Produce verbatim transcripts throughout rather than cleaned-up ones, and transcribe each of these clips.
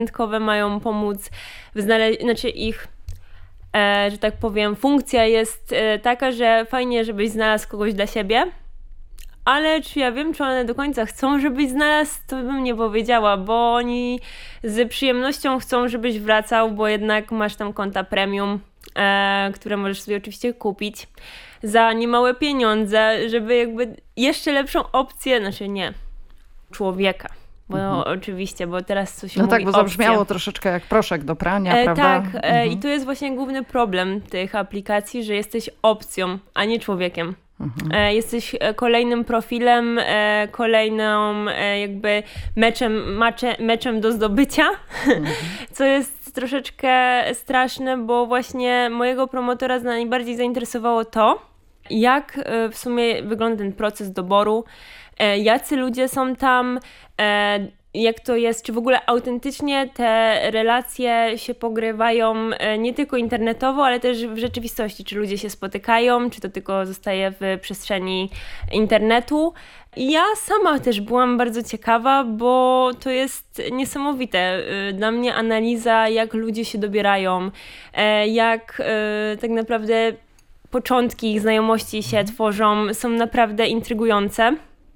randkowe mają pomóc w znalezieniu, znaczy ich, e, że tak powiem, funkcja jest e, taka, że fajnie, żebyś znalazł kogoś dla siebie, ale czy ja wiem, czy one do końca chcą, żebyś znalazł, to bym nie powiedziała, bo oni z przyjemnością chcą, żebyś wracał, bo jednak masz tam konta premium, e, które możesz sobie oczywiście kupić za niemałe pieniądze, żeby jakby jeszcze lepszą opcję, znaczy nie, człowieka. Bo mhm. oczywiście, bo teraz coś No mówi tak, bo opcja. zabrzmiało troszeczkę jak proszek do prania, e, prawda? Tak, mhm. e, i to jest właśnie główny problem tych aplikacji, że jesteś opcją, a nie człowiekiem. Mhm. E, jesteś kolejnym profilem, e, kolejną e, jakby meczem, macze, meczem do zdobycia, mhm. co jest troszeczkę straszne, bo właśnie mojego promotora najbardziej zainteresowało to, jak e, w sumie wygląda ten proces doboru, e, jacy ludzie są tam, e, jak to jest, czy w ogóle autentycznie te relacje się pogrywają nie tylko internetowo, ale też w rzeczywistości, czy ludzie się spotykają, czy to tylko zostaje w przestrzeni internetu. I ja sama też byłam bardzo ciekawa, bo to jest niesamowite. Dla mnie analiza, jak ludzie się dobierają, jak tak naprawdę początki ich znajomości się tworzą, są naprawdę intrygujące.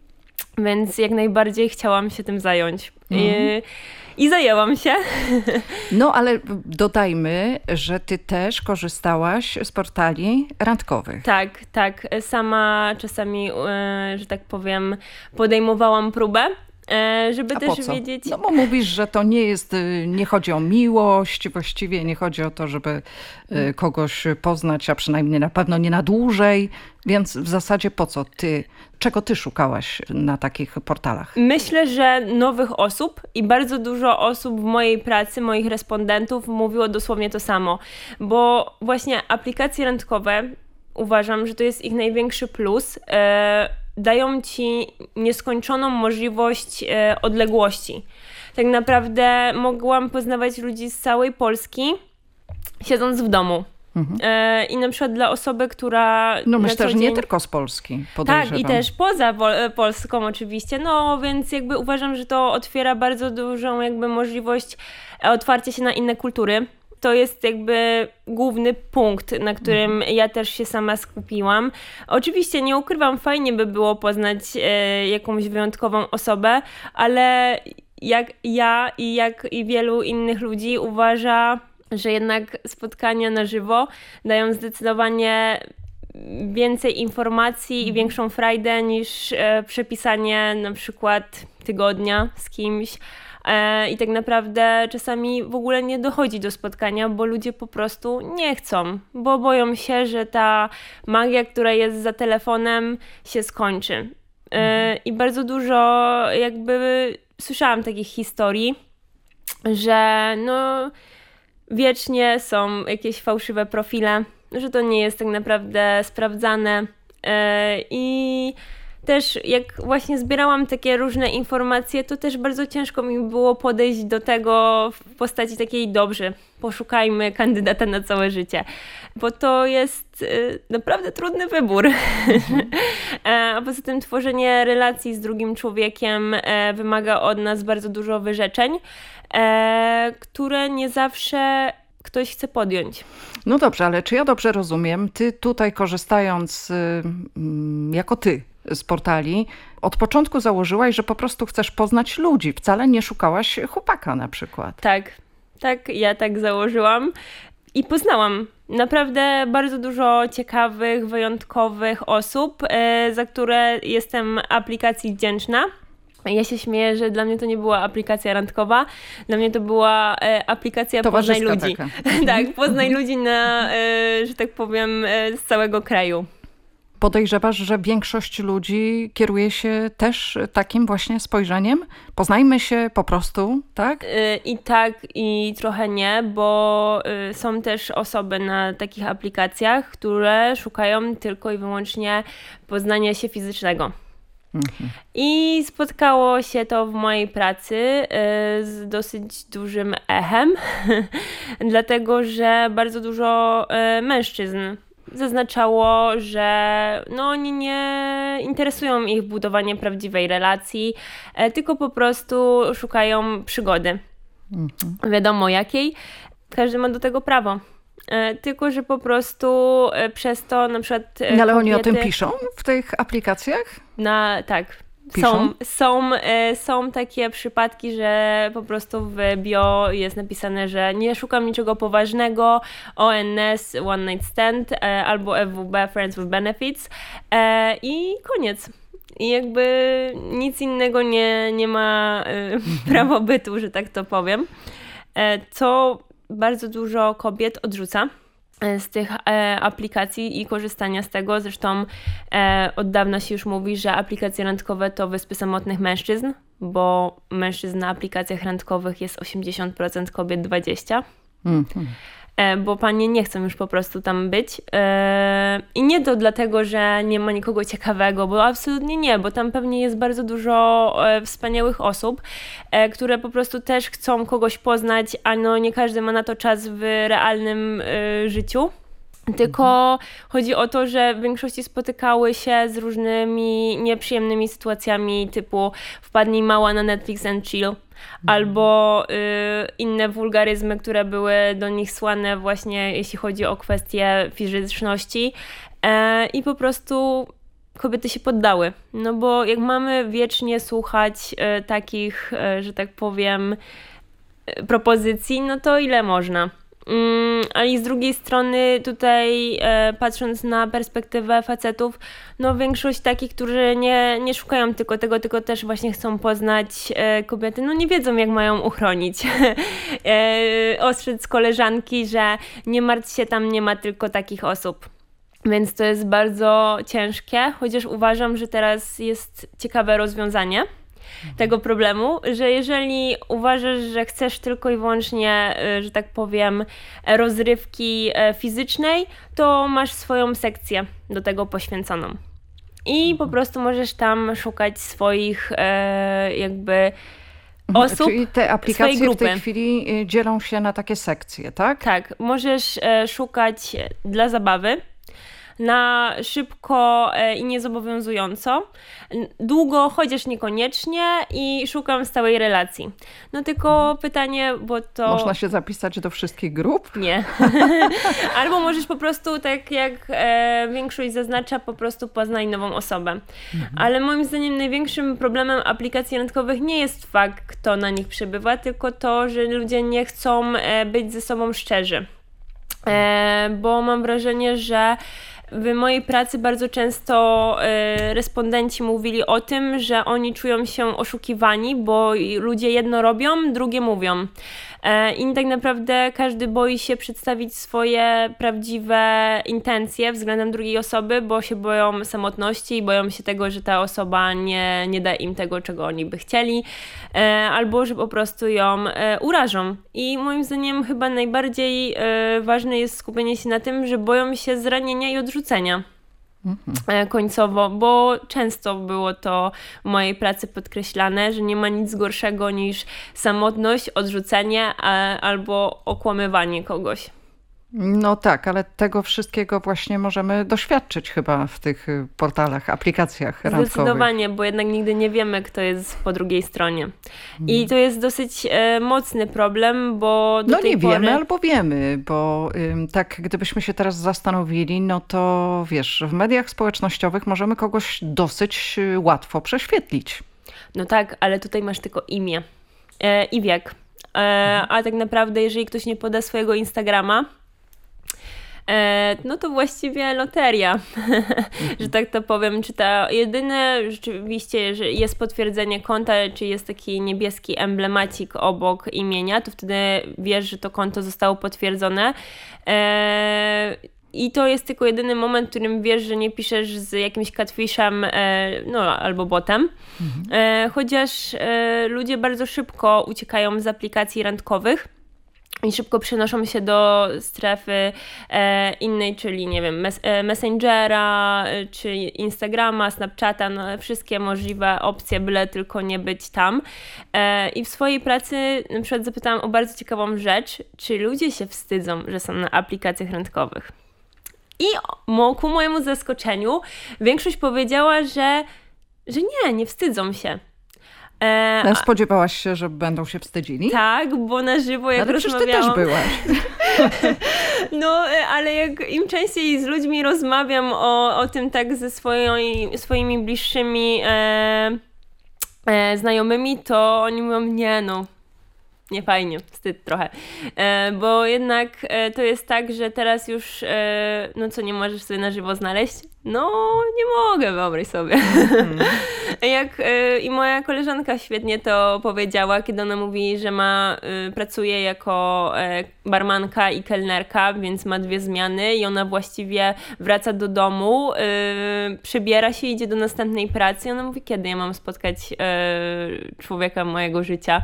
Więc jak najbardziej chciałam się tym zająć. Mhm. I, I zajęłam się. No ale dodajmy, że ty też korzystałaś z portali randkowych. Tak, tak. Sama czasami, że tak powiem, podejmowałam próbę. Żeby A też po co? wiedzieć... No bo mówisz, że to nie jest, nie chodzi o miłość, właściwie nie chodzi o to, żeby kogoś poznać, a przynajmniej na pewno nie na dłużej, więc w zasadzie po co ty, czego ty szukałaś na takich portalach? Myślę, że nowych osób i bardzo dużo osób w mojej pracy, moich respondentów mówiło dosłownie to samo, bo właśnie aplikacje randkowe, uważam, że to jest ich największy plus, dają ci nieskończoną możliwość e, odległości. Tak naprawdę mogłam poznawać ludzi z całej Polski, siedząc w domu. Mhm. E, I na przykład dla osoby, która... No myślę, że dzień... nie tylko z Polski, podejrzewam. Tak, i też poza Pol- Polską oczywiście, no więc jakby uważam, że to otwiera bardzo dużą jakby możliwość otwarcia się na inne kultury. To jest jakby główny punkt, na którym mhm. ja też się sama skupiłam. Oczywiście nie ukrywam, fajnie by było poznać e, jakąś wyjątkową osobę, ale jak ja i jak i wielu innych ludzi uważa, że jednak spotkania na żywo dają zdecydowanie więcej informacji mhm. i większą frajdę niż e, przepisanie na przykład tygodnia z kimś. I tak naprawdę czasami w ogóle nie dochodzi do spotkania, bo ludzie po prostu nie chcą, bo boją się, że ta magia, która jest za telefonem, się skończy. Mhm. I bardzo dużo jakby słyszałam takich historii, że no wiecznie są jakieś fałszywe profile, że to nie jest tak naprawdę sprawdzane i też jak właśnie zbierałam takie różne informacje, to też bardzo ciężko mi było podejść do tego w postaci takiej dobrze, poszukajmy kandydata na całe życie, bo to jest y, naprawdę trudny wybór. Mhm. A poza tym tworzenie relacji z drugim człowiekiem e, wymaga od nas bardzo dużo wyrzeczeń, e, które nie zawsze ktoś chce podjąć. No dobrze, ale czy ja dobrze rozumiem, ty tutaj korzystając y, y, jako ty, z portali, od początku założyłaś, że po prostu chcesz poznać ludzi. Wcale nie szukałaś chłopaka na przykład. Tak, tak, ja tak założyłam i poznałam naprawdę bardzo dużo ciekawych, wyjątkowych osób, za które jestem aplikacji wdzięczna. Ja się śmieję, że dla mnie to nie była aplikacja randkowa, dla mnie to była e, aplikacja Poznaj ludzi. Tak, Poznaj ludzi na, e, że tak powiem, e, z całego kraju. Podejrzewasz, że większość ludzi kieruje się też takim właśnie spojrzeniem? Poznajmy się po prostu, tak? Yy, I tak, i trochę nie, bo yy, są też osoby na takich aplikacjach, które szukają tylko i wyłącznie poznania się fizycznego. Mhm. I spotkało się to w mojej pracy yy, z dosyć dużym echem, dlatego że bardzo dużo yy, mężczyzn zaznaczało, że no oni nie interesują ich budowanie prawdziwej relacji, tylko po prostu szukają przygody. Mhm. wiadomo jakiej. Każdy ma do tego prawo. E, tylko, że po prostu e, przez to na przykład e, No, ale kobiety... oni o tym piszą w tych aplikacjach? Na, tak. Piszą? Są, są, e, są takie przypadki, że po prostu w bio jest napisane, że nie szukam niczego poważnego, O N S, One Night Stand, e, albo F W B, Friends with Benefits e, i koniec. I jakby nic innego nie, nie ma e, prawa bytu, że tak to powiem. E, co bardzo dużo kobiet odrzuca z tych e, aplikacji i korzystania z tego. Zresztą e, od dawna się już mówi, że aplikacje randkowe to wyspy samotnych mężczyzn, bo mężczyzn na aplikacjach randkowych jest osiemdziesiąt procent, kobiet dwadzieścia procent. Mm-hmm. E, bo panie nie chcą już po prostu tam być. E, I nie to dlatego, że nie ma nikogo ciekawego, bo absolutnie nie, bo tam pewnie jest bardzo dużo e, wspaniałych osób, e, które po prostu też chcą kogoś poznać, a no nie każdy ma na to czas w realnym e, życiu. Tylko chodzi o to, że w większości spotykały się z różnymi nieprzyjemnymi sytuacjami typu wpadnij mała na Netflix and chill, mhm. albo y, inne wulgaryzmy, które były do nich słane właśnie jeśli chodzi o kwestie fizyczności e, i po prostu kobiety się poddały. No bo jak mamy wiecznie słuchać e, takich, e, że tak powiem, e, propozycji, no to ile można? Mm, a i z drugiej strony tutaj e, patrząc na perspektywę facetów, no większość takich, którzy nie, nie szukają tylko tego, tylko też właśnie chcą poznać e, kobiety, no nie wiedzą jak mają uchronić. e, ostrzec koleżanki, że nie martw się, tam nie ma tylko takich osób. Więc to jest bardzo ciężkie, chociaż uważam, że teraz jest ciekawe rozwiązanie tego problemu, że jeżeli uważasz, że chcesz tylko i wyłącznie, że tak powiem, rozrywki fizycznej, to masz swoją sekcję do tego poświęconą. I po prostu możesz tam szukać swoich jakby osób, czyli te aplikacje w tej chwili dzielą się na takie sekcje, tak? Tak, możesz szukać dla zabawy, na szybko i niezobowiązująco, długo chociaż niekoniecznie i szukam stałej relacji. No tylko pytanie, bo to... Można się zapisać do wszystkich grup? Nie. Albo możesz po prostu, tak jak e, większość zaznacza, po prostu poznać nową osobę. Mhm. Ale moim zdaniem największym problemem aplikacji randkowych nie jest fakt, kto na nich przebywa, tylko to, że ludzie nie chcą e, być ze sobą szczerzy. E, bo mam wrażenie, że w mojej pracy bardzo często y, respondenci mówili o tym, że oni czują się oszukiwani, bo ludzie jedno robią, drugie mówią. E, I tak naprawdę każdy boi się przedstawić swoje prawdziwe intencje względem drugiej osoby, bo się boją samotności i boją się tego, że ta osoba nie, nie da im tego, czego oni by chcieli, e, albo że po prostu ją e, urażą. I moim zdaniem chyba najbardziej e, ważne jest skupienie się na tym, że boją się zranienia i odrzucenia. Mhm. Końcowo, bo często było to w mojej pracy podkreślane, że nie ma nic gorszego niż samotność, odrzucenie a, albo okłamywanie kogoś. No tak, ale tego wszystkiego właśnie możemy doświadczyć chyba w tych portalach, aplikacjach randkowych. Zdecydowanie, bo jednak nigdy nie wiemy, kto jest po drugiej stronie. I to jest dosyć e, mocny problem, bo do No tej nie pory... wiemy albo wiemy, bo ym, tak gdybyśmy się teraz zastanowili, no to wiesz, w mediach społecznościowych możemy kogoś dosyć łatwo prześwietlić. No tak, ale tutaj masz tylko imię e, i wiek. E, a tak naprawdę, jeżeli ktoś nie poda swojego Instagrama, no to właściwie loteria, że tak to powiem. Czy ta jedyne rzeczywiście, że jest potwierdzenie konta, czy jest taki niebieski emblemacik obok imienia, to wtedy wiesz, że to konto zostało potwierdzone. I to jest tylko jedyny moment, w którym wiesz, że nie piszesz z jakimś catfishem, no albo botem. Mhm. Chociaż ludzie bardzo szybko uciekają z aplikacji randkowych i szybko przenoszą się do strefy e, innej, czyli nie wiem, mes- e, Messengera, e, czy Instagrama, Snapchata, no wszystkie możliwe opcje, byle tylko nie być tam. E, I w swojej pracy na przykład zapytałam o bardzo ciekawą rzecz, czy ludzie się wstydzą, że są na aplikacjach randkowych. I o, ku mojemu zaskoczeniu większość powiedziała, że, że nie, nie wstydzą się. E, Spodziewałaś się, że będą się wstydzili? Tak, bo na żywo jak ale rozmawiałam... Ale przecież ty też byłaś. No, ale jak im częściej z ludźmi rozmawiam o, o tym tak ze swoimi, swoimi bliższymi e, e, znajomymi, to oni mówią, nie no, nie fajnie, wstyd trochę. E, bo jednak e, to jest tak, że teraz już, e, no co, nie możesz sobie na żywo znaleźć? No, nie mogę, wyobraź sobie. Mm. Jak e, i moja koleżanka świetnie to powiedziała, kiedy ona mówi, że ma, e, pracuje jako e, barmanka i kelnerka, więc ma dwie zmiany i ona właściwie wraca do domu, e, przybiera się, idzie do następnej pracy i ona mówi, kiedy ja mam spotkać e, człowieka mojego życia.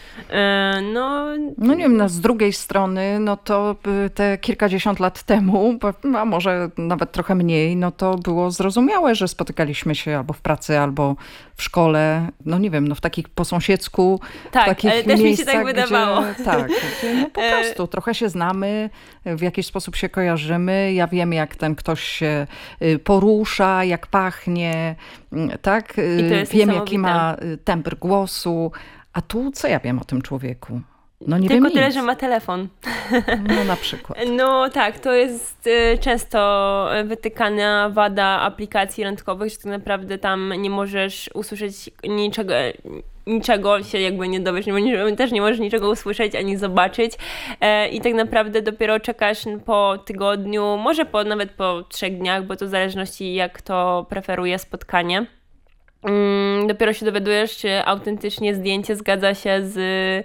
No, no nie wiem, no z drugiej strony, no to te kilkadziesiąt lat temu, a może nawet trochę mniej, no to było zrozumiałe, że spotykaliśmy się albo w pracy, albo w szkole, no nie wiem, no w takich po sąsiedzku, tak, w takich ale też miejscach, mi się tak wydawało. Gdzie, tak, gdzie no po prostu trochę się znamy, w jakiś sposób się kojarzymy, ja wiem, jak ten ktoś się porusza, jak pachnie, tak, wiem, jaki ma tembr głosu. A tu co ja wiem o tym człowieku? No nie Tylko wiem tyle, nic. że ma telefon. No na przykład. No tak, to jest y, często wytykana wada aplikacji randkowych, że tak naprawdę tam nie możesz usłyszeć niczego, niczego się jakby nie dowiesz, nie, też nie możesz niczego usłyszeć ani zobaczyć e, i tak naprawdę dopiero czekasz po tygodniu, może po, nawet po trzech dniach, bo to w zależności jak to preferuje spotkanie. Mm, dopiero się dowiadujesz, czy autentycznie zdjęcie zgadza się z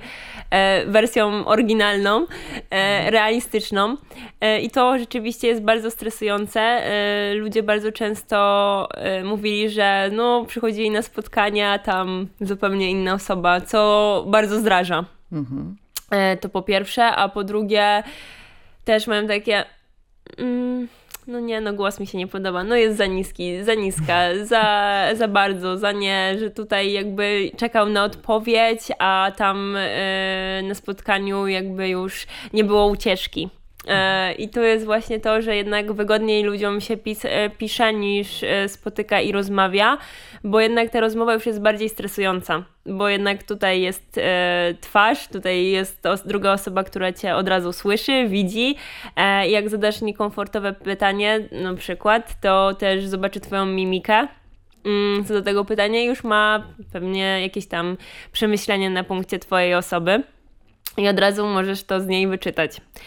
e, wersją oryginalną, e, realistyczną e, i to rzeczywiście jest bardzo stresujące. E, ludzie bardzo często e, mówili, że no, przychodzili na spotkania, tam zupełnie inna osoba, co bardzo zdraża. Mhm. E, to po pierwsze, a po drugie też mają takie... Mm, no nie, no głos mi się nie podoba, no jest za niski, za niska, za, za bardzo, za nie, że tutaj jakby czekał na odpowiedź, a tam e, na spotkaniu jakby już nie było ucieczki. E, I to jest właśnie to, że jednak wygodniej ludziom się pis, e, pisze niż e, spotyka i rozmawia, bo jednak ta rozmowa już jest bardziej stresująca, bo jednak tutaj jest e, twarz, tutaj jest os- druga osoba, która cię od razu słyszy, widzi. E, jak zadasz niekomfortowe pytanie, na przykład, to też zobaczy twoją mimikę. Mm, co do tego pytania już ma pewnie jakieś tam przemyślenie na punkcie twojej osoby i od razu możesz to z niej wyczytać.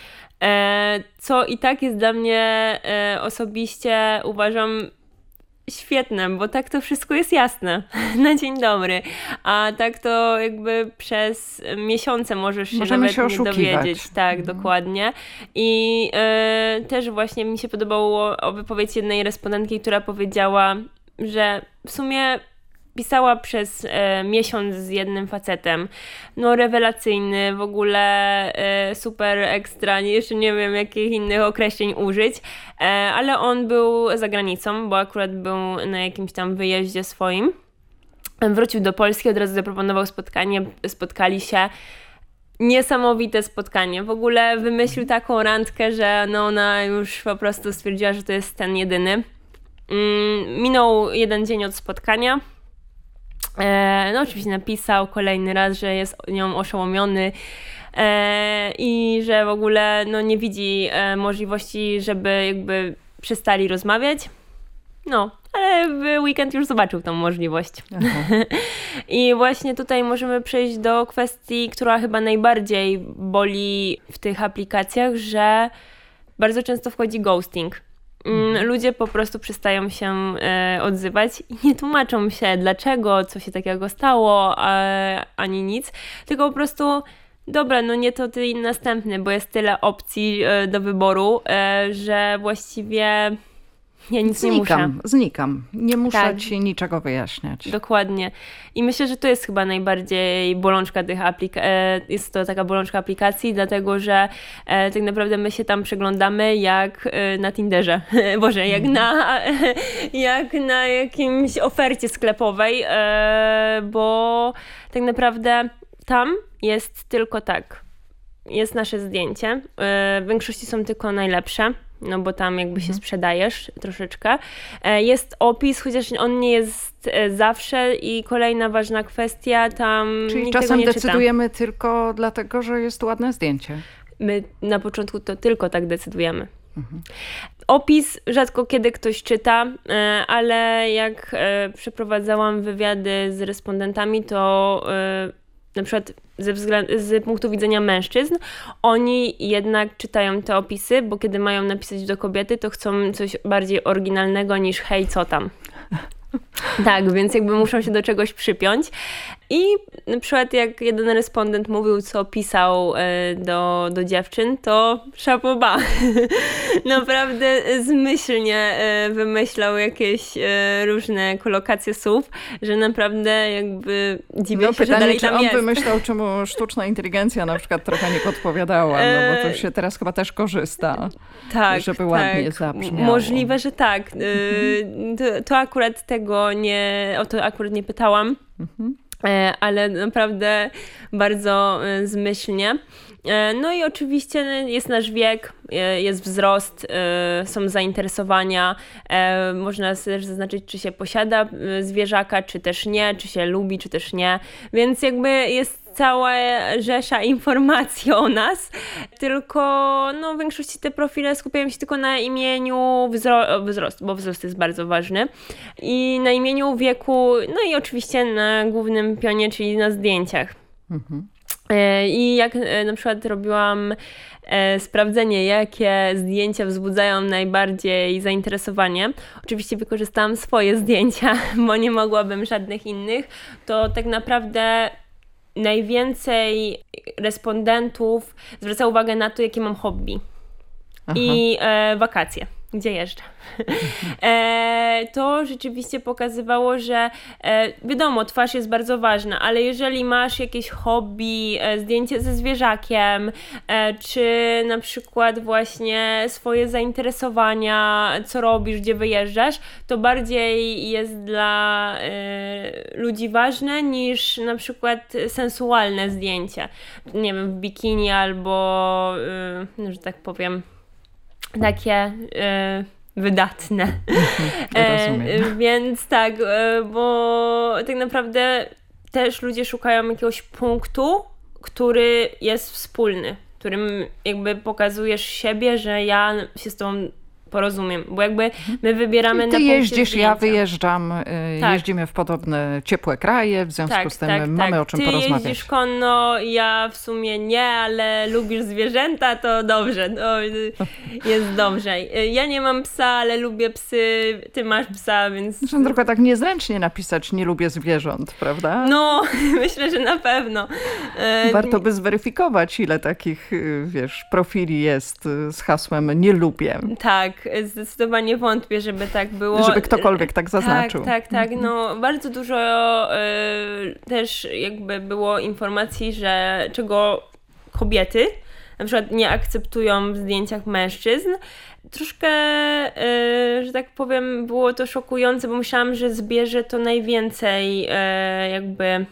E, co i tak jest dla mnie e, osobiście, uważam, świetne, bo tak to wszystko jest jasne na dzień dobry, a tak to jakby przez miesiące możesz się Możemy nawet się nie oszukiwać. dowiedzieć. Tak, mhm. Dokładnie. I e, też właśnie mi się podobało wypowiedź jednej respondentki, która powiedziała, że w sumie pisała przez e, miesiąc z jednym facetem. No rewelacyjny, w ogóle e, super ekstra, jeszcze nie wiem jakich innych określeń użyć, e, ale on był za granicą, bo akurat był na jakimś tam wyjeździe swoim. Wrócił do Polski, od razu zaproponował spotkanie, spotkali się. Niesamowite spotkanie. W ogóle wymyślił taką randkę, że no ona już po prostu stwierdziła, że to jest ten jedyny. Mm, minął jeden dzień od spotkania. E, no oczywiście napisał kolejny raz, że jest nią oszołomiony e, i że w ogóle no, nie widzi e, możliwości, żeby jakby przestali rozmawiać. No, ale w weekend już zobaczył tą możliwość. I właśnie tutaj możemy przejść do kwestii, która chyba najbardziej boli w tych aplikacjach, że bardzo często wchodzi ghosting. Ludzie po prostu przestają się e, odzywać i nie tłumaczą się dlaczego, co się takiego stało, a, ani nic, tylko po prostu dobra, no nie to ty następny, bo jest tyle opcji e, do wyboru, e, że właściwie ja nic znikam, nie muszę. Znikam. Nie muszę tak. ci niczego wyjaśniać. Dokładnie. I myślę, że to jest chyba najbardziej bolączka tych aplikacji. Jest to taka bolączka aplikacji, dlatego że e, tak naprawdę my się tam przeglądamy jak e, na Tinderze. Boże, jak na, jak na jakimś ofercie sklepowej, e, bo tak naprawdę tam jest tylko tak. Jest nasze zdjęcie. E, w większości są tylko najlepsze. no bo tam jakby się sprzedajesz troszeczkę. Jest opis, chociaż on nie jest zawsze i kolejna ważna kwestia, tam Czyli nikt czasem tego nie decydujemy czyta. tylko dlatego, że jest ładne zdjęcie. My na początku to tylko tak decydujemy. Mhm. Opis rzadko kiedy ktoś czyta, ale jak przeprowadzałam wywiady z respondentami, to na przykład ze względu, z punktu widzenia mężczyzn, oni jednak czytają te opisy, bo kiedy mają napisać do kobiety, to chcą coś bardziej oryginalnego niż hej, co tam. Tak, więc jakby muszą się do czegoś przypiąć. I na przykład jak jeden respondent mówił, co pisał do, do dziewczyn, to chapeau bas. Naprawdę zmyślnie wymyślał jakieś różne kolokacje słów, że naprawdę jakby dziwię no, się, pytanie, że dalej czy tam on jest. wymyślał, czy mu sztuczna inteligencja na przykład trochę nie podpowiadała, no bo to się teraz chyba też korzysta, tak, żeby tak. ładnie zabrzmiało. Możliwe, że tak. To, to akurat tego nie, o to akurat nie pytałam. Mhm. Ale naprawdę bardzo zmyślnie. No i oczywiście jest nasz wiek, jest wzrost, są zainteresowania. Można też zaznaczyć, czy się posiada zwierzaka, czy też nie, czy się lubi, czy też nie. Więc jakby jest cała rzesza informacji o nas, tylko no, w większości te profile skupiają się tylko na imieniu, wzro- wzrost, bo wzrost jest bardzo ważny, i na imieniu, wieku, no i oczywiście na głównym pionie, czyli na zdjęciach. Mhm. I jak na przykład robiłam sprawdzenie, jakie zdjęcia wzbudzają najbardziej zainteresowanie, oczywiście wykorzystałam swoje zdjęcia, bo nie mogłabym żadnych innych, to tak naprawdę najwięcej respondentów zwraca uwagę na to, jakie mam hobby. Aha. I e, wakacje, gdzie jeżdżę. e, to rzeczywiście pokazywało, że e, wiadomo, twarz jest bardzo ważna, ale jeżeli masz jakieś hobby, e, zdjęcie ze zwierzakiem, e, czy na przykład właśnie swoje zainteresowania, co robisz, gdzie wyjeżdżasz, to bardziej jest dla e, ludzi ważne niż na przykład sensualne zdjęcie. Nie wiem, w bikini albo, e, że tak powiem, takie e, wydatne. e, więc tak, e, bo tak naprawdę też ludzie szukają jakiegoś punktu, który jest wspólny, którym jakby pokazujesz siebie, że ja się z tobą porozumiem, bo jakby my wybieramy ty na punkcie jeździsz, zdjęcia. Ja wyjeżdżam, tak. jeździmy w podobne ciepłe kraje, w związku tak, z tym tak, mamy tak. o czym ty porozmawiać. Ty jeździsz konno, ja w sumie nie, ale lubisz zwierzęta, to dobrze, to jest dobrze. Ja nie mam psa, ale lubię psy, ty masz psa, więc... Zresztą tylko tak niezręcznie napisać, nie lubię zwierząt, prawda? No, myślę, że na pewno. Warto by zweryfikować, ile takich, wiesz, profili jest z hasłem nie lubię. Tak, zdecydowanie wątpię, żeby tak było. Żeby ktokolwiek tak zaznaczył. Tak, tak, tak. No, bardzo dużo y, też jakby było informacji, że czego kobiety na przykład nie akceptują w zdjęciach mężczyzn. Troszkę, y, że tak powiem, było to szokujące, bo myślałam, że zbierze to najwięcej y, jakby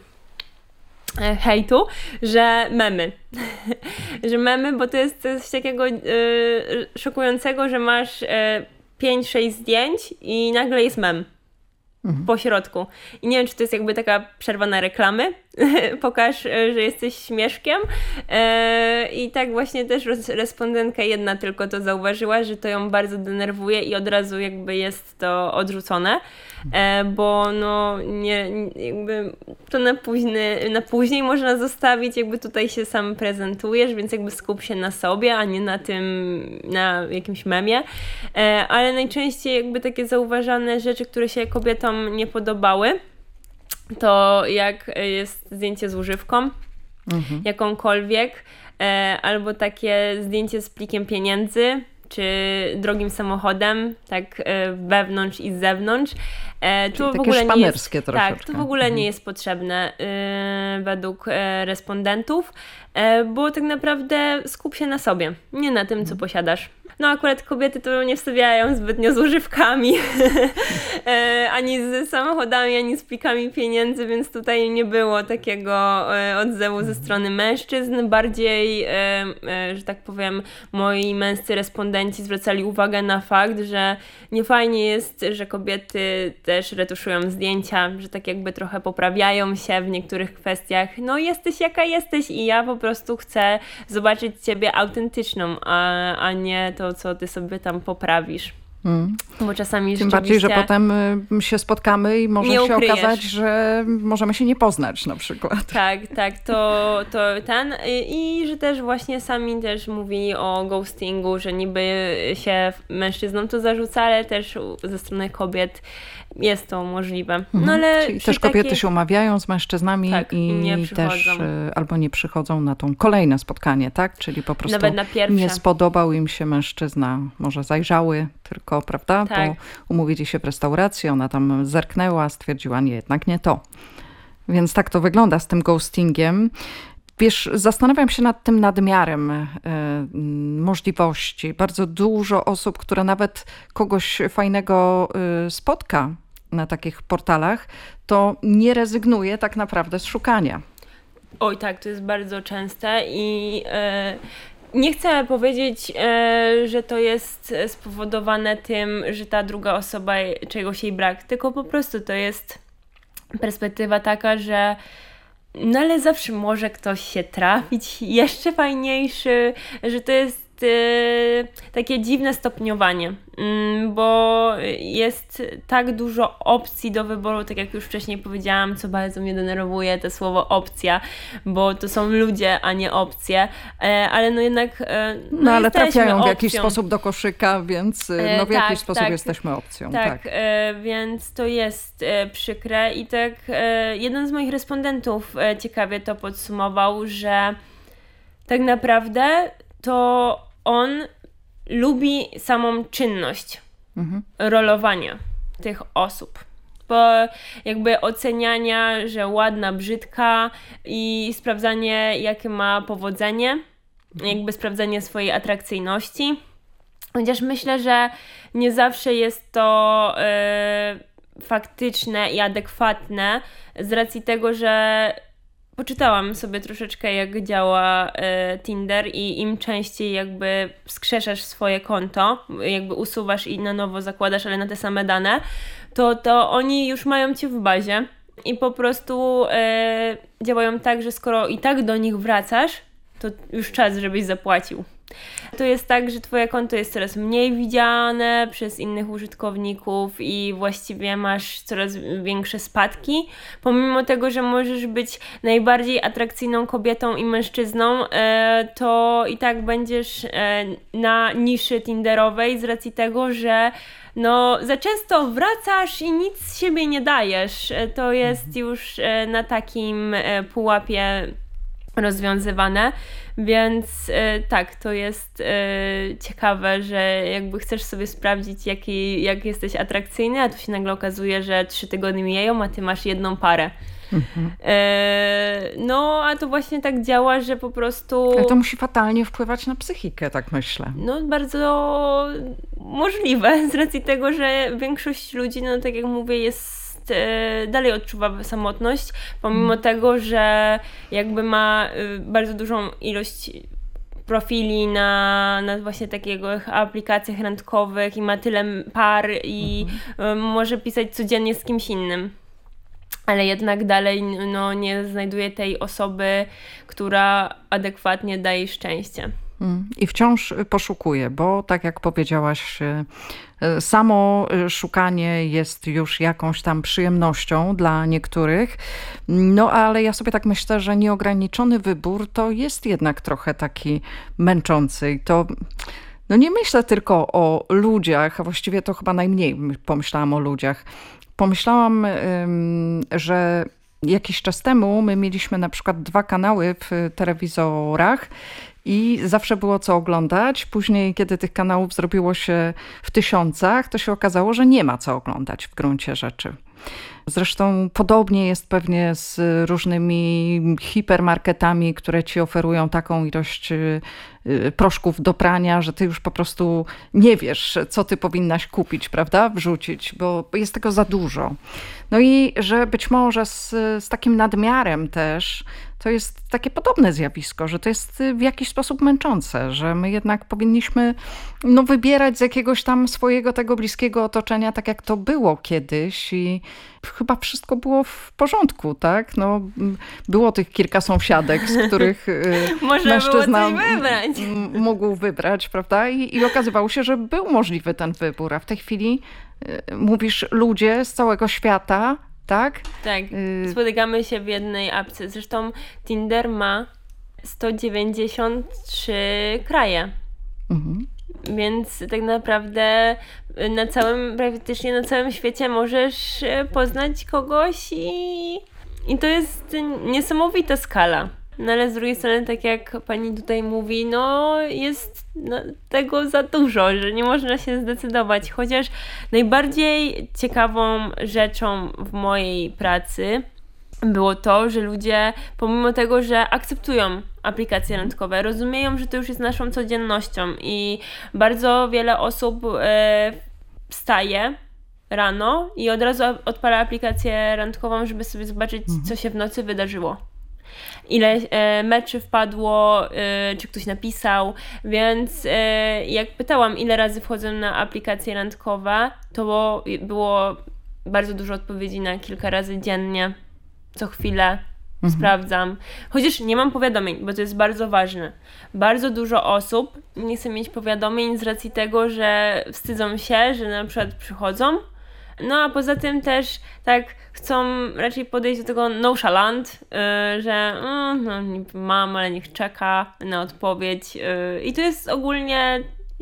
hejtu, że memy. że memy, bo to jest coś takiego y, szokującego, że masz y, pięć sześć zdjęć i nagle jest mem mhm. po środku. I nie wiem, czy to jest jakby taka przerwa na reklamy. Pokaż, że jesteś śmieszkiem. Yy, I tak właśnie też respondentka jedna tylko to zauważyła, że to ją bardzo denerwuje i od razu jakby jest to odrzucone, yy, bo no nie, jakby to na, późny, na później można zostawić, jakby tutaj się sam prezentujesz, więc jakby skup się na sobie, a nie na tym, na jakimś memie. Yy, ale najczęściej jakby takie zauważane rzeczy, które się kobietom nie podobały, to jak jest zdjęcie z używką, mhm. jakąkolwiek, e, albo takie zdjęcie z plikiem pieniędzy, czy drogim samochodem, tak e, wewnątrz i z zewnątrz. E, to w ogóle nie jest, troszeczkę. Tak, to w ogóle mhm. nie jest potrzebne e, według e, respondentów, e, bo tak naprawdę skup się na sobie, nie na tym, co posiadasz. No akurat kobiety to nie wstawiają zbytnio z używkami, ani z samochodami, ani z plikami pieniędzy, więc tutaj nie było takiego odzewu ze strony mężczyzn. Bardziej, że tak powiem, moi męscy respondenci zwracali uwagę na fakt, że niefajnie jest, że kobiety też retuszują zdjęcia, że tak jakby trochę poprawiają się w niektórych kwestiach. No jesteś jaka jesteś i ja po prostu chcę zobaczyć ciebie autentyczną, a, a nie to, co ty sobie tam poprawisz. Hmm. Bo czasami Tym bardziej, że potem się spotkamy i może się okazać, że możemy się nie poznać na przykład. Tak, tak, to, to ten i, i że też właśnie sami też mówili o ghostingu, że niby się mężczyznom to zarzuca, ale też ze strony kobiet jest to możliwe. No, ale Czyli też kobiety takiej... się umawiają z mężczyznami tak, i nie też albo nie przychodzą na to kolejne spotkanie, tak? Czyli po prostu nawet na pierwsze. Nie spodobał im się mężczyzna, może zajrzały tylko, prawda? Tak. Bo umówili się w restauracji, ona tam zerknęła, stwierdziła, nie, jednak nie to. Więc tak to wygląda z tym ghostingiem. Wiesz, zastanawiam się nad tym nadmiarem y, możliwości. Bardzo dużo osób, które nawet kogoś fajnego y, spotka na takich portalach, to nie rezygnuje tak naprawdę z szukania. Oj tak, to jest bardzo częste i y, nie chcę powiedzieć, y, że to jest spowodowane tym, że ta druga osoba czegoś jej brak, tylko po prostu to jest perspektywa taka, że no ale zawsze może ktoś się trafić jeszcze fajniejszy, że to jest yy, takie dziwne stopniowanie, yy, bo jest tak dużo opcji do wyboru, tak jak już wcześniej powiedziałam, co bardzo mnie denerwuje, to słowo opcja, bo to są ludzie, a nie opcje, yy, ale no jednak yy, no, no ale trafiają opcją. w jakiś sposób do koszyka, więc no w tak, jakiś sposób tak, jesteśmy opcją. Tak, tak. Yy, więc to jest yy, przykre i tak yy, jeden z moich respondentów yy, ciekawie to podsumował, że tak naprawdę to on lubi samą czynność mhm. rolowania tych osób. Bo jakby oceniania, że ładna, brzydka i sprawdzanie, jakie ma powodzenie, mhm. jakby sprawdzanie swojej atrakcyjności. Chociaż myślę, że nie zawsze jest to yy, faktyczne i adekwatne z racji tego, że poczytałam sobie troszeczkę, jak działa y, Tinder i im częściej jakby wskrzeszasz swoje konto, jakby usuwasz i na nowo zakładasz, ale na te same dane, to, to oni już mają cię w bazie i po prostu y, działają tak, że skoro i tak do nich wracasz, to już czas, żebyś zapłacił. To jest tak, że twoje konto jest coraz mniej widziane przez innych użytkowników i właściwie masz coraz większe spadki. Pomimo tego, że możesz być najbardziej atrakcyjną kobietą i mężczyzną, to i tak będziesz na niszy tinderowej z racji tego, że no za często wracasz i nic z siebie nie dajesz. To jest już na takim pułapie rozwiązywane, więc e, tak, to jest e, ciekawe, że jakby chcesz sobie sprawdzić, jaki, jak jesteś atrakcyjny, a tu się nagle okazuje, że trzy tygodnie mijają, a ty masz jedną parę. Mhm. E, no, a to właśnie tak działa, że po prostu... Ale to musi fatalnie wpływać na psychikę, tak myślę. No, bardzo możliwe, z racji tego, że większość ludzi, no tak jak mówię, jest dalej odczuwa samotność, pomimo hmm. tego, że jakby ma bardzo dużą ilość profili na, na właśnie takiego aplikacjach randkowych i ma tyle par i hmm. może pisać codziennie z kimś innym. Ale jednak dalej no, nie znajduje tej osoby, która adekwatnie daje szczęście. I wciąż poszukuje, bo tak jak powiedziałaś, samo szukanie jest już jakąś tam przyjemnością dla niektórych, no ale ja sobie tak myślę, że nieograniczony wybór to jest jednak trochę taki męczący i to... No nie myślę tylko o ludziach, a właściwie to chyba najmniej pomyślałam o ludziach. Pomyślałam, że jakiś czas temu my mieliśmy na przykład dwa kanały w telewizorach i zawsze było co oglądać. Później, kiedy tych kanałów zrobiło się w tysiącach, to się okazało, że nie ma co oglądać w gruncie rzeczy. Zresztą podobnie jest pewnie z różnymi hipermarketami, które ci oferują taką ilość proszków do prania, że ty już po prostu nie wiesz, co ty powinnaś kupić, prawda? Wrzucić, bo jest tego za dużo. No i że być może z, z takim nadmiarem też to jest takie podobne zjawisko, że to jest w jakiś sposób męczące, że my jednak powinniśmy no, wybierać z jakiegoś tam swojego tego bliskiego otoczenia, tak jak to było kiedyś i chyba wszystko było w porządku, tak? No, było tych kilka sąsiadek, z których mężczyzna wybrać. mógł wybrać, prawda? I, I okazywało się, że był możliwy ten wybór, a w tej chwili mówisz ludzie z całego świata, tak? Tak, spotykamy się w jednej apce. Zresztą Tinder ma sto dziewięćdziesiąt trzy kraje. Mhm. Więc tak naprawdę na całym, praktycznie na całym świecie możesz poznać kogoś i, i to jest niesamowita skala. No ale z drugiej strony, tak jak pani tutaj mówi, no jest no, tego za dużo, że nie można się zdecydować. Chociaż najbardziej ciekawą rzeczą w mojej pracy było to, że ludzie pomimo tego, że akceptują aplikacje randkowe, rozumieją, że to już jest naszą codziennością i bardzo wiele osób e, wstaje rano i od razu odpala aplikację randkową, żeby sobie zobaczyć, co się w nocy wydarzyło. Ile e, meczy wpadło, e, czy ktoś napisał, więc e, jak pytałam, ile razy wchodzę na aplikacje randkowe, to było, było bardzo dużo odpowiedzi na kilka razy dziennie, co chwilę mhm. sprawdzam. Chociaż nie mam powiadomień, bo to jest bardzo ważne. Bardzo dużo osób nie chce mieć powiadomień z racji tego, że wstydzą się, że na przykład przychodzą. No a poza tym też tak chcą raczej podejść do tego nonchalant, yy, że yy, no, mam, ale niech czeka na odpowiedź. Yy, I to jest ogólnie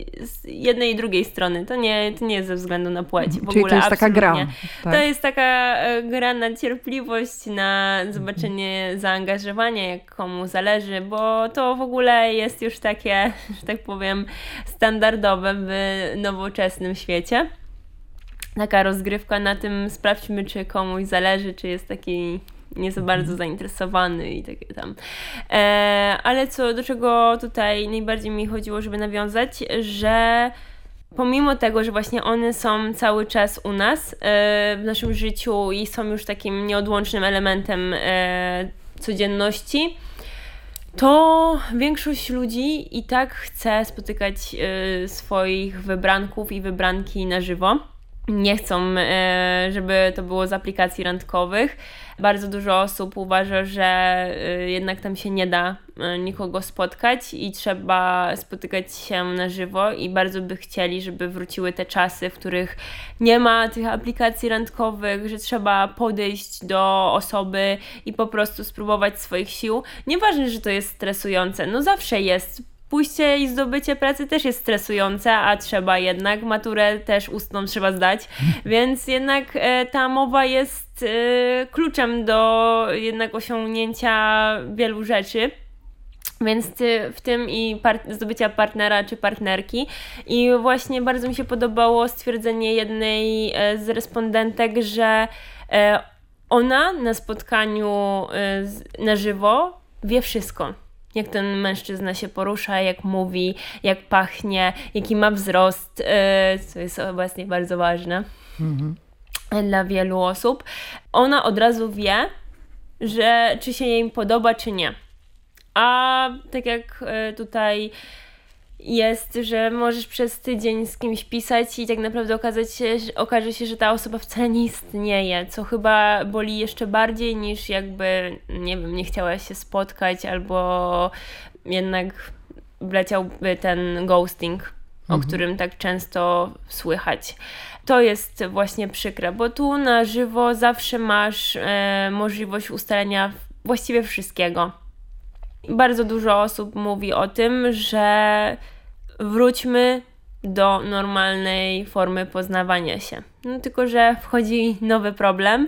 z jednej i drugiej strony. To nie, to nie jest ze względu na płeć. W Czyli ogóle to jest taka gra. Tak. To jest taka gra na cierpliwość, na zobaczenie zaangażowania, jak komu zależy, bo to w ogóle jest już takie, że tak powiem, standardowe w nowoczesnym świecie. Taka rozgrywka na tym, sprawdźmy, czy komuś zależy, czy jest taki nie za bardzo zainteresowany i takie tam. E, ale co, do czego tutaj najbardziej mi chodziło, żeby nawiązać, że pomimo tego, że właśnie one są cały czas u nas, e, w naszym życiu i są już takim nieodłącznym elementem e, codzienności, to większość ludzi i tak chce spotykać e, swoich wybranków i wybranki na żywo. Nie chcą, żeby to było z aplikacji randkowych. Bardzo dużo osób uważa, że jednak tam się nie da nikogo spotkać i trzeba spotykać się na żywo i bardzo by chcieli, żeby wróciły te czasy, w których nie ma tych aplikacji randkowych, że trzeba podejść do osoby i po prostu spróbować swoich sił. Nieważne, że to jest stresujące, no zawsze jest. Pójście i zdobycie pracy też jest stresujące, a trzeba jednak, maturę też ustną trzeba zdać, więc jednak e, ta mowa jest e, kluczem do jednak osiągnięcia wielu rzeczy. Więc ty, w tym i par- zdobycia partnera czy partnerki. I właśnie bardzo mi się podobało stwierdzenie jednej e, z respondentek, że e, ona na spotkaniu e, z, na żywo wie wszystko. Jak ten mężczyzna się porusza, jak mówi, jak pachnie, jaki ma wzrost, yy, co jest obecnie bardzo ważne mhm. dla wielu osób. Ona od razu wie, że czy się jej podoba, czy nie. A tak jak yy, tutaj jest, że możesz przez tydzień z kimś pisać i tak naprawdę okazać się, okaże się, że ta osoba wcale nie istnieje, co chyba boli jeszcze bardziej niż jakby, nie wiem, nie chciałaś się spotkać albo jednak wleciałby ten ghosting, mhm. o którym tak często słychać. To jest właśnie przykre, bo tu na żywo zawsze masz e, możliwość ustalenia właściwie wszystkiego. Bardzo dużo osób mówi o tym, że wróćmy do normalnej formy poznawania się. No tylko, że wchodzi nowy problem,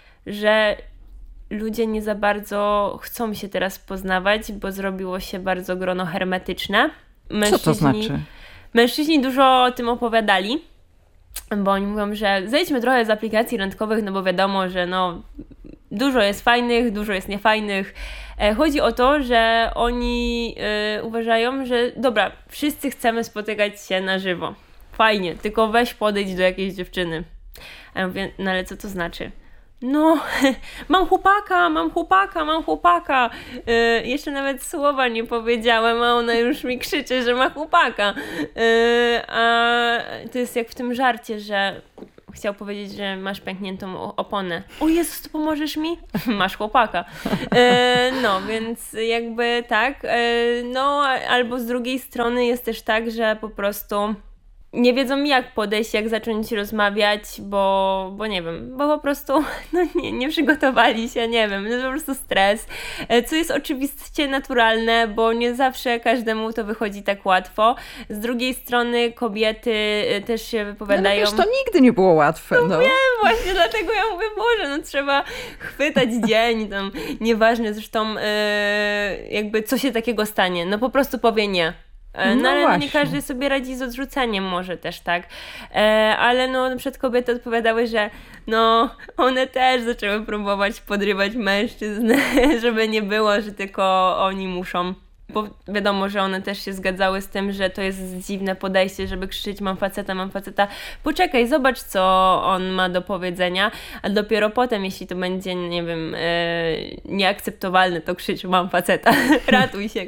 że ludzie nie za bardzo chcą się teraz poznawać, bo zrobiło się bardzo grono hermetyczne. Mężczyźni, co to znaczy? Mężczyźni dużo o tym opowiadali, bo oni mówią, że zejdźmy trochę z aplikacji randkowych, no bo wiadomo, że no dużo jest fajnych, dużo jest niefajnych. Chodzi o to, że oni y, uważają, że dobra, wszyscy chcemy spotykać się na żywo. Fajnie, tylko weź podejdź do jakiejś dziewczyny. A ja mówię, no ale co to znaczy? No, mam chłopaka, mam chłopaka, mam chłopaka. Yy, jeszcze nawet słowa nie powiedziałem, a ona już mi krzyczy, że ma chłopaka. Yy, a to jest jak w tym żarcie, że chciał powiedzieć, że masz pękniętą oponę. O Jezus, to pomożesz mi? Masz chłopaka. E, no, więc jakby tak. E, no, albo z drugiej strony jest też tak, że po prostu nie wiedzą jak podejść, jak zacząć rozmawiać, bo, bo nie wiem, bo po prostu no nie, nie przygotowali się, nie wiem, no po prostu stres, co jest oczywiście naturalne, bo nie zawsze każdemu to wychodzi tak łatwo. Z drugiej strony kobiety też się wypowiadają. Ale wiesz, to nigdy nie było łatwe. No, no. Wiem, właśnie dlatego ja mówię, Boże, no trzeba chwytać dzień, tam nieważne zresztą yy, jakby co się takiego stanie, no po prostu powie nie. No, no ale nie każdy sobie radzi z odrzuceniem może też, tak. E, ale no na przykład kobiety odpowiadały, że no one też zaczęły próbować podrywać mężczyzn, żeby nie było, że tylko oni muszą. Bo wiadomo, że one też się zgadzały z tym, że to jest dziwne podejście, żeby krzyczeć mam faceta, mam faceta. Poczekaj, zobacz co on ma do powiedzenia, a dopiero potem, jeśli to będzie, nie wiem, e, nieakceptowalne, to krzycz mam faceta, ratuj się. E,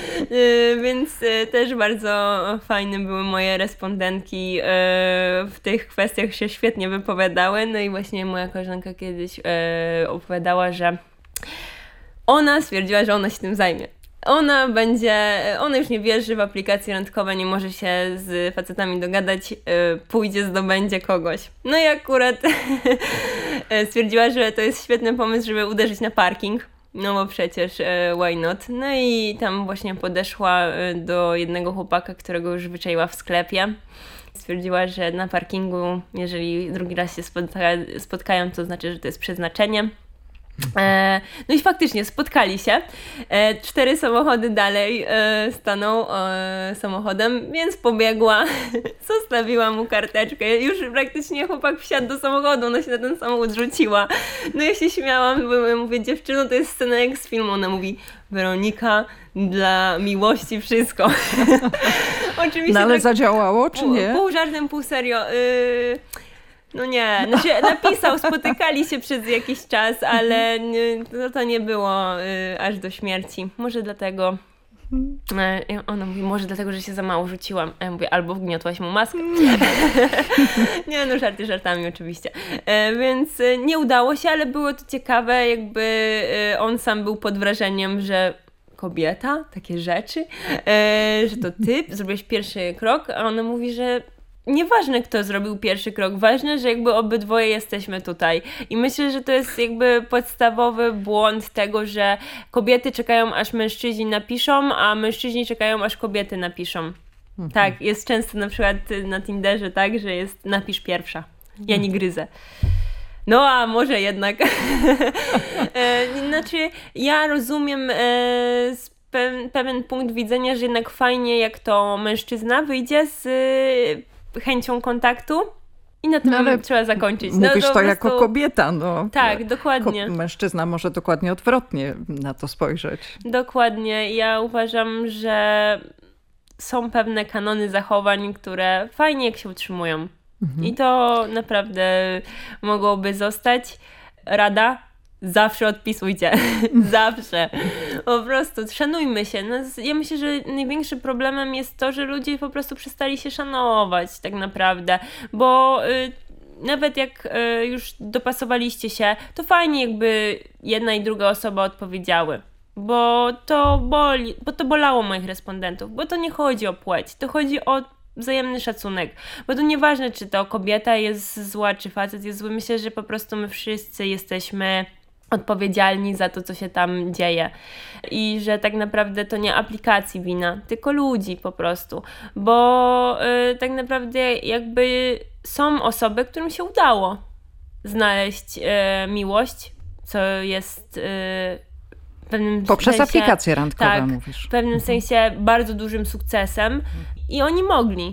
więc e, też bardzo fajne były moje respondentki, e, w tych kwestiach się świetnie wypowiadały. No i właśnie moja koleżanka kiedyś e, opowiadała, że ona stwierdziła, że ona się tym zajmie. Ona będzie, ona już nie wierzy w aplikacje randkowe, nie może się z facetami dogadać, yy, pójdzie, zdobędzie kogoś. No i akurat stwierdziła, że to jest świetny pomysł, żeby uderzyć na parking, no bo przecież yy, why not? No i tam właśnie podeszła yy, do jednego chłopaka, którego już wyczaiła w sklepie. Stwierdziła, że na parkingu, jeżeli drugi raz się spotka, spotkają, to znaczy, że to jest przeznaczenie. E, no i faktycznie spotkali się. E, cztery samochody dalej e, stanął e, samochodem, więc pobiegła, zostawiła mu karteczkę. Już praktycznie chłopak wsiadł do samochodu, ona się na ten samochód rzuciła. No ja się śmiałam, bo mówię, dziewczyno, to jest scena jak z filmu. Ona mówi, Weronika, dla miłości wszystko. Oczywiście. No ale tak, zadziałało, czy nie? Pół, pół żartem, pół serio. Y- No nie, znaczy napisał, spotykali się przez jakiś czas, ale nie, to, to nie było y, aż do śmierci. Może dlatego, y, ona mówi, może dlatego, że się za mało rzuciłam. A ja mówię, albo wgniotłaś mu maskę. Nie, no żarty żartami oczywiście. Y, więc y, nie udało się, ale było to ciekawe, jakby y, on sam był pod wrażeniem, że kobieta, takie rzeczy, y, że to ty zrobiłeś pierwszy krok, a ona mówi, że nieważne, kto zrobił pierwszy krok, ważne, że jakby obydwoje jesteśmy tutaj. I myślę, że to jest jakby podstawowy błąd tego, że kobiety czekają, aż mężczyźni napiszą, a mężczyźni czekają, aż kobiety napiszą. Mhm. Tak, jest często na przykład na Tinderze tak, że jest napisz pierwsza. Ja nie gryzę. No a może jednak. Znaczy, ja rozumiem e, pe- pewien punkt widzenia, że jednak fajnie, jak to mężczyzna wyjdzie z chęcią kontaktu i na tym no, trzeba zakończyć. Mówisz no, to, to prostu... jako kobieta. No. Tak, dokładnie. Mężczyzna może dokładnie odwrotnie na to spojrzeć. Dokładnie. Ja uważam, że są pewne kanony zachowań, które fajnie jak się utrzymują. Mhm. I to naprawdę mogłoby zostać. Rada? Zawsze odpisujcie. Zawsze. Po prostu szanujmy się. No, ja myślę, że największym problemem jest to, że ludzie po prostu przestali się szanować tak naprawdę, bo y, nawet jak y, już dopasowaliście się, to fajnie jakby jedna i druga osoba odpowiedziały. Bo to boli, bo to bolało moich respondentów, bo to nie chodzi o płeć, to chodzi o wzajemny szacunek, bo to nieważne, czy to kobieta jest zła, czy facet jest zły, myślę, że po prostu my wszyscy jesteśmy odpowiedzialni za to, co się tam dzieje i że tak naprawdę to nie aplikacji wina, tylko ludzi po prostu, bo y, tak naprawdę jakby są osoby, którym się udało znaleźć y, miłość, co jest y, w pewnym poprzez sensie, aplikacje randkowe tak, mówisz. w pewnym sensie bardzo dużym sukcesem i oni mogli.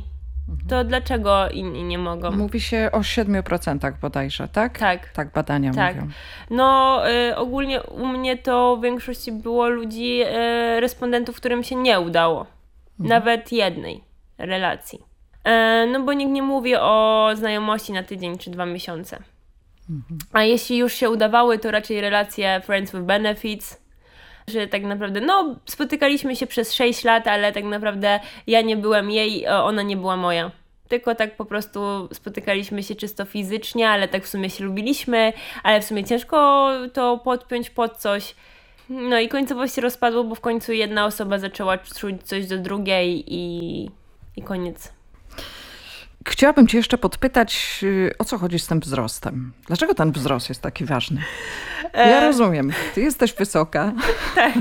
To dlaczego inni nie mogą? Mówi się o siedmiu procentach bodajże, tak? Tak. Tak badania tak. mówią. No y, ogólnie u mnie to w większości było ludzi, y, respondentów, którym się nie udało. Mhm. Nawet jednej relacji. Y, no bo nikt nie mówi o znajomości na tydzień czy dwa miesiące. Mhm. A jeśli już się udawały, to raczej relacje friends with benefits, że tak naprawdę, no spotykaliśmy się przez sześć lat, ale tak naprawdę ja nie byłem jej, ona nie była moja. Tylko tak po prostu spotykaliśmy się czysto fizycznie, ale tak w sumie się lubiliśmy, ale w sumie ciężko to podpiąć pod coś. No i końcowo się rozpadło, bo w końcu jedna osoba zaczęła czuć coś do drugiej i, i koniec. Chciałabym cię jeszcze podpytać, o co chodzi z tym wzrostem? Dlaczego ten wzrost jest taki ważny? Ja e... rozumiem, ty jesteś wysoka. Tak.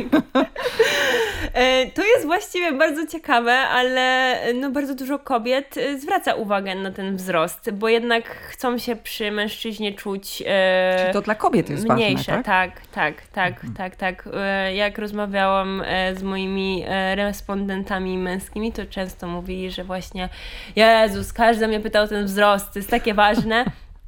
To jest właściwie bardzo ciekawe, ale no bardzo dużo kobiet zwraca uwagę na ten wzrost, bo jednak chcą się przy mężczyźnie czuć e, Czyli to dla kobiet jest mniejsze. ważne, tak? Tak, tak, tak, mhm. tak, tak. Jak rozmawiałam z moimi respondentami męskimi, to często mówili, że właśnie Jezus, każdy mnie pytał o ten wzrost, to jest takie ważne.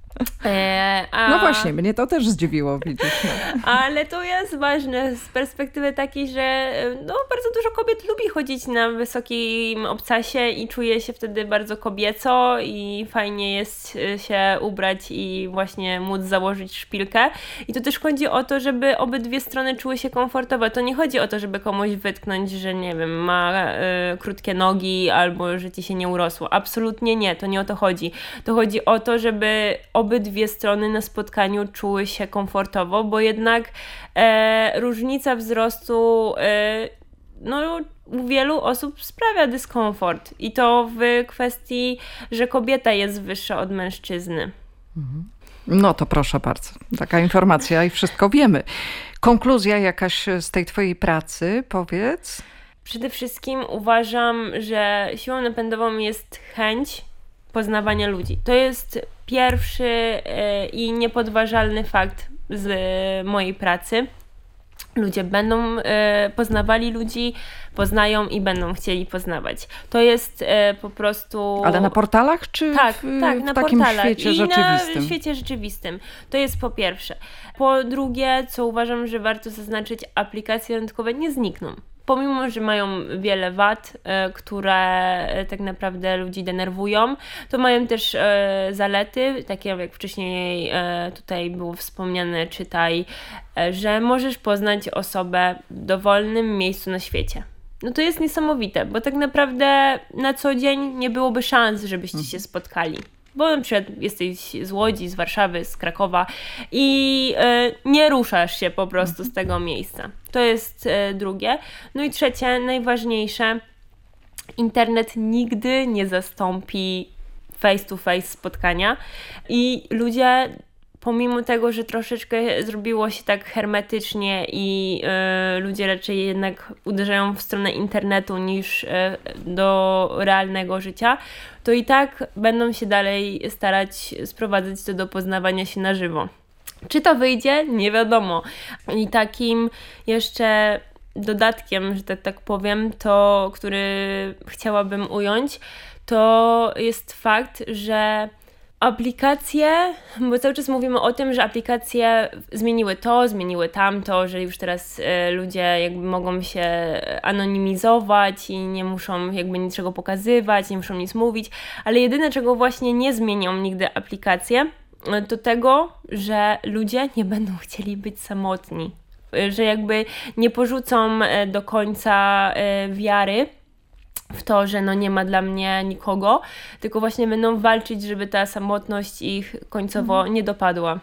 E, a... No właśnie, mnie to też zdziwiło, widzisz. No. Ale to jest ważne z perspektywy takiej, że no, bardzo dużo kobiet lubi chodzić na wysokim obcasie i czuje się wtedy bardzo kobieco i fajnie jest się ubrać i właśnie móc założyć szpilkę. I to też chodzi o to, żeby obydwie strony czuły się komfortowo. To nie chodzi o to, żeby komuś wytknąć, że nie wiem, ma y, krótkie nogi albo że ci się nie urosło. Absolutnie nie, to nie o to chodzi. To chodzi o to, żeby obydwie strony na spotkaniu czuły się komfortowo, bo jednak e, różnica wzrostu e, no, u wielu osób sprawia dyskomfort i to w kwestii, że kobieta jest wyższa od mężczyzny. No to proszę bardzo, taka informacja i wszystko wiemy. Konkluzja jakaś z tej twojej pracy, powiedz? Przede wszystkim uważam, że siłą napędową jest chęć poznawania ludzi. To jest pierwszy i niepodważalny fakt z mojej pracy. Ludzie będą poznawali ludzi, poznają i będą chcieli poznawać. To jest po prostu... Ale na portalach czy tak, w, tak, w na takim portalach świecie i rzeczywistym? Na świecie rzeczywistym. To jest po pierwsze. Po drugie, co uważam, że warto zaznaczyć, aplikacje randkowe nie znikną. Pomimo, że mają wiele wad, e, które e, tak naprawdę ludzi denerwują, to mają też e, zalety, takie jak wcześniej e, tutaj było wspomniane, czytaj, e, że możesz poznać osobę w dowolnym miejscu na świecie. No to jest niesamowite, bo tak naprawdę na co dzień nie byłoby szans, żebyście mhm. się spotkali. Bo na przykład jesteś z Łodzi, z Warszawy, z Krakowa i y, nie ruszasz się po prostu z tego miejsca. To jest y, drugie. No i trzecie, najważniejsze, internet nigdy nie zastąpi face to face spotkania i ludzie, pomimo tego, że troszeczkę zrobiło się tak hermetycznie i y, ludzie raczej jednak uderzają w stronę internetu niż y, do realnego życia, to i tak będą się dalej starać sprowadzać to do poznawania się na żywo. Czy to wyjdzie? Nie wiadomo. I takim jeszcze dodatkiem, że tak, tak powiem, to, który chciałabym ująć, to jest fakt, że aplikacje, bo cały czas mówimy o tym, że aplikacje zmieniły to, zmieniły tamto, że już teraz y, ludzie jakby mogą się anonimizować i nie muszą jakby niczego pokazywać, nie muszą nic mówić, ale jedyne, czego właśnie nie zmienią nigdy aplikacje, to tego, że ludzie nie będą chcieli być samotni, że jakby nie porzucą do końca y, wiary w to, że no nie ma dla mnie nikogo, tylko właśnie będą walczyć, żeby ta samotność ich końcowo nie dopadła.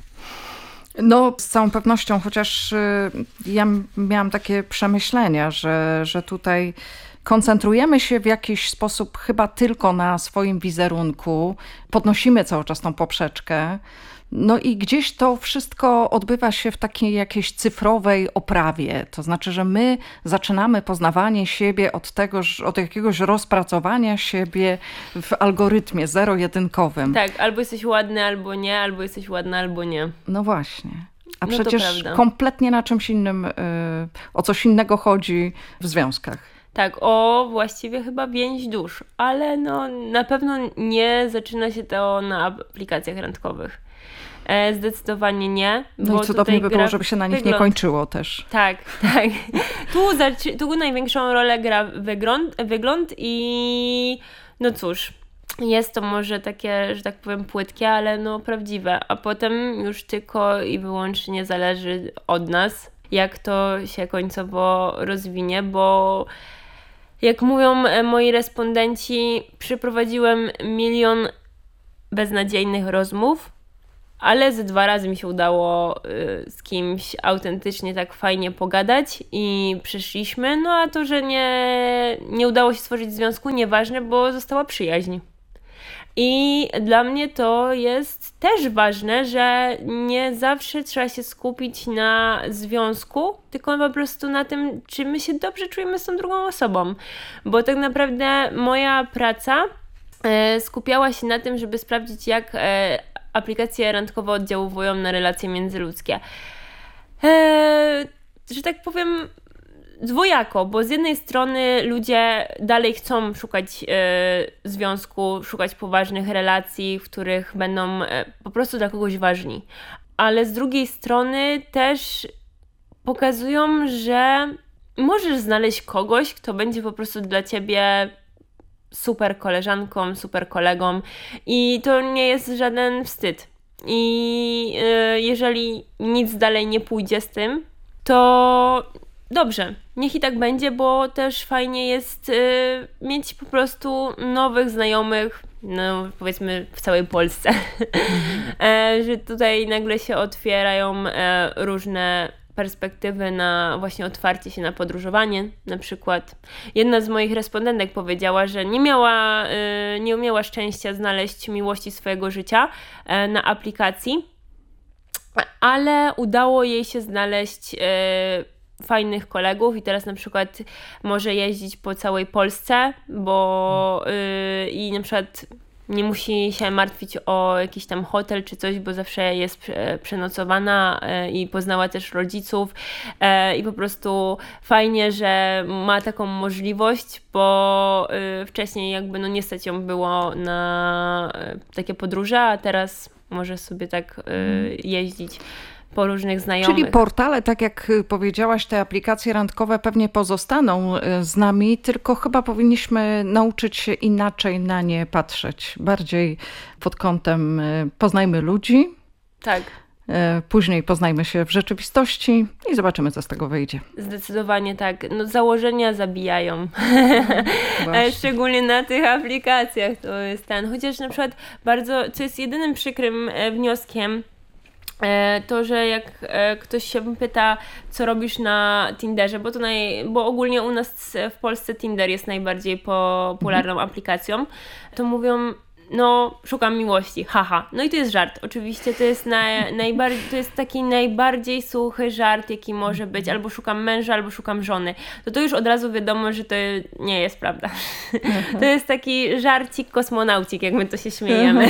No, z całą pewnością, chociaż ja miałam takie przemyślenia, że, że tutaj koncentrujemy się w jakiś sposób chyba tylko na swoim wizerunku, podnosimy cały czas tą poprzeczkę, no i gdzieś to wszystko odbywa się w takiej jakiejś cyfrowej oprawie. To znaczy, że my zaczynamy poznawanie siebie od tego, od jakiegoś rozpracowania siebie w algorytmie zero-jedynkowym. Tak, albo jesteś ładny, albo nie, albo jesteś ładna, albo nie. No właśnie. A no przecież kompletnie na czymś innym, o coś innego chodzi w związkach. Tak, o właściwie chyba więź dusz, ale no na pewno nie zaczyna się to na aplikacjach randkowych. E, zdecydowanie nie. No bo i cudownie by gra było, żeby się na nich wygląd. nie kończyło też. Tak, tak. Tu, zaczy- tu największą rolę gra wygląd, wygląd i no cóż, jest to może takie, że tak powiem, płytkie, ale no prawdziwe. A potem już tylko i wyłącznie zależy od nas, jak to się końcowo rozwinie, bo jak mówią moi respondenci, przeprowadziłem milion beznadziejnych rozmów, ale ze dwa razy mi się udało y, z kimś autentycznie tak fajnie pogadać i przyszliśmy, no a to, że nie, nie udało się stworzyć związku, nieważne, bo została przyjaźń. I dla mnie to jest też ważne, że nie zawsze trzeba się skupić na związku, tylko po prostu na tym, czy my się dobrze czujemy z tą drugą osobą. Bo tak naprawdę moja praca e, skupiała się na tym, żeby sprawdzić, jak e, aplikacje randkowe oddziałują na relacje międzyludzkie. E, że tak powiem, dwojako, bo z jednej strony ludzie dalej chcą szukać e, związku, szukać poważnych relacji, w których będą e, po prostu dla kogoś ważni. Ale z drugiej strony też pokazują, że możesz znaleźć kogoś, kto będzie po prostu dla ciebie super koleżanką, super kolegą i to nie jest żaden wstyd. I e, jeżeli nic dalej nie pójdzie z tym, to dobrze, niech i tak będzie, bo też fajnie jest y, mieć po prostu nowych znajomych, no powiedzmy w całej Polsce, e, że tutaj nagle się otwierają e, różne perspektywy na właśnie otwarcie się na podróżowanie. Na przykład jedna z moich respondentek powiedziała, że nie miała, y, nie miała szczęścia znaleźć miłości swojego życia e, na aplikacji, ale udało jej się znaleźć y, fajnych kolegów i teraz na przykład może jeździć po całej Polsce, bo yy, i na przykład nie musi się martwić o jakiś tam hotel czy coś, bo zawsze jest przenocowana yy, i poznała też rodziców yy, i po prostu fajnie, że ma taką możliwość, bo yy, wcześniej jakby no nie stać ją było na yy, takie podróże, a teraz może sobie tak yy, jeździć po różnych znajomych. Czyli portale, tak jak powiedziałaś, te aplikacje randkowe pewnie pozostaną z nami, tylko chyba powinniśmy nauczyć się inaczej na nie patrzeć. Bardziej pod kątem poznajmy ludzi, tak. Później poznajmy się w rzeczywistości i zobaczymy, co z tego wyjdzie. Zdecydowanie tak. No, założenia zabijają. No, szczególnie na tych aplikacjach to jest ten. Chociaż na przykład bardzo, co jest jedynym przykrym wnioskiem, to, że jak ktoś się pyta, co robisz na Tinderze, bo to naj, bo ogólnie u nas w Polsce Tinder jest najbardziej popularną mhm. aplikacją, to mówią, no szukam miłości, haha. No i to jest żart. Oczywiście to jest, na, najbardziej, to jest taki najbardziej suchy żart, jaki może być. Albo szukam męża, albo szukam żony. To to już od razu wiadomo, że to nie jest prawda. To jest taki żarcik kosmonaucik, jak my to się śmiejemy.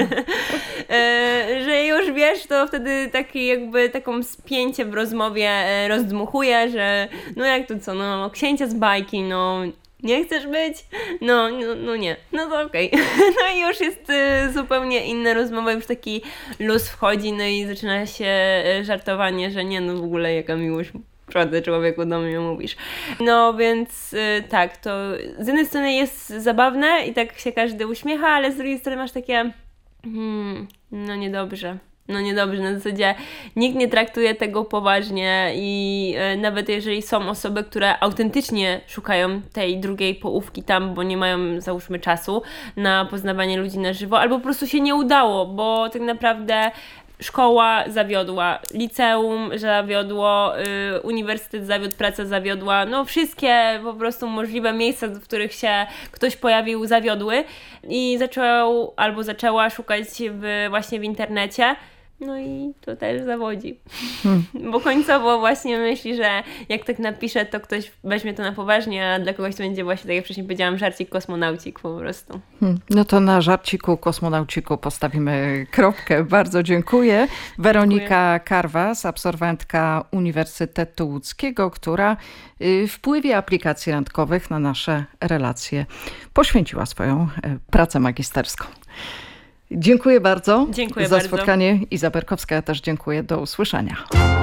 Że już wiesz, to wtedy taki jakby taką spięcie w rozmowie rozdmuchuje, że no jak to co, no księcia z bajki, no nie chcesz być? No, no, no nie. No to okej. Okay. No i już jest y, zupełnie inna rozmowa, już taki luz wchodzi, no i zaczyna się y, żartowanie, że nie, no w ogóle jaka miłość, prawda, człowieku do mnie mówisz. No więc y, tak, to z jednej strony jest zabawne i tak się każdy uśmiecha, ale z drugiej strony masz takie hmm, no niedobrze. No niedobrze, na zasadzie nikt nie traktuje tego poważnie i e, nawet jeżeli są osoby, które autentycznie szukają tej drugiej połówki tam, bo nie mają załóżmy czasu na poznawanie ludzi na żywo, albo po prostu się nie udało, bo tak naprawdę szkoła zawiodła, liceum zawiodło, y, uniwersytet zawiódł, praca zawiodła, no wszystkie po prostu możliwe miejsca, w których się ktoś pojawił, zawiodły i zaczął albo zaczęła szukać w, właśnie w internecie. No i to też zawodzi. Hmm. Bo końcowo właśnie myśli, że jak tak napiszę, to ktoś weźmie to na poważnie, a dla kogoś to będzie właśnie, tak jak wcześniej powiedziałam, żarcik, kosmonaucik po prostu. Hmm. No to na żarciku, kosmonauciku postawimy kropkę. Bardzo dziękuję. Weronika dziękuję. Karwas, absolwentka Uniwersytetu Łódzkiego, która w wpływie aplikacji randkowych na nasze relacje poświęciła swoją pracę magisterską. Dziękuję bardzo dziękuję za bardzo. spotkanie. Iza Berkowska, ja też dziękuję. Do usłyszenia.